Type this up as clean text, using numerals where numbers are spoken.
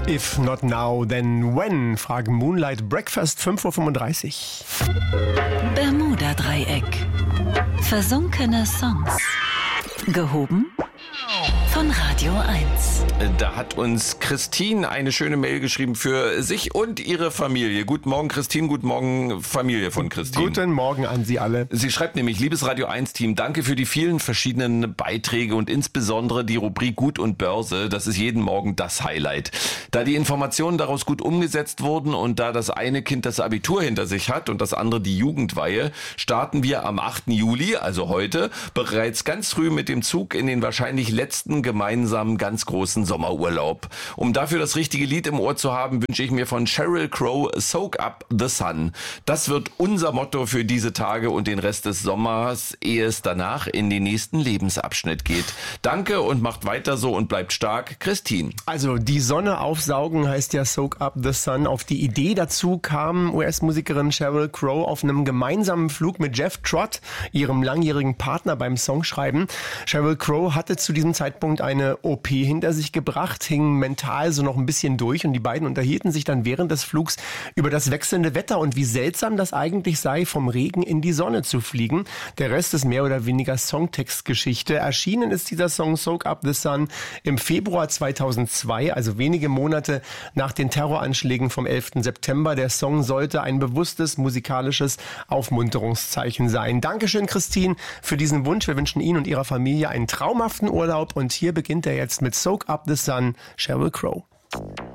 If not now, then when? Fragen Moonlight Breakfast, 5.35 Uhr. Bermuda-Dreieck. Versunkene Songs. Gehoben von Radio 1. Da hat uns Christine eine schöne Mail geschrieben für sich und ihre Familie. Guten Morgen, Christine. Guten Morgen, Familie von Christine. Guten Morgen an Sie alle. Sie schreibt nämlich: Liebes Radio 1-Team, danke für die vielen verschiedenen Beiträge und insbesondere die Rubrik Gut und Börse. Das ist jeden Morgen das Highlight. Da die Informationen daraus gut umgesetzt wurden und da das eine Kind das Abitur hinter sich hat und das andere die Jugendweihe, starten wir am 8. Juli, also heute, bereits ganz früh mit dem Zug in den wahrscheinlich letzten gemeinsamen ganz großen Sommerurlaub. Um dafür das richtige Lied im Ohr zu haben, wünsche ich mir von Sheryl Crow Soak Up the Sun. Das wird unser Motto für diese Tage und den Rest des Sommers, ehe es danach in den nächsten Lebensabschnitt geht. Danke und macht weiter so und bleibt stark, Christine. Also die Sonne aufsaugen heißt ja Soak Up the Sun. Auf die Idee dazu kam US-Musikerin Sheryl Crow auf einem gemeinsamen Flug mit Jeff Trott, ihrem langjährigen Partner beim Songschreiben. Sheryl Crow hatte zu diesem Zeitpunkt eine OP hinter sich gebracht, hing mental so noch ein bisschen durch und die beiden unterhielten sich dann während des Flugs über das wechselnde Wetter und wie seltsam das eigentlich sei, vom Regen in die Sonne zu fliegen. Der Rest ist mehr oder weniger Songtextgeschichte. Erschienen ist dieser Song Soak Up the Sun im Februar 2002, also wenige Monate nach den Terroranschlägen vom 11. September. Der Song sollte ein bewusstes musikalisches Aufmunterungszeichen sein. Dankeschön, Christine, für diesen Wunsch. Wir wünschen Ihnen und Ihrer Familie einen traumhaften Urlaub und hier beginnt er jetzt mit Soak Up the Sun, Sheryl Crow.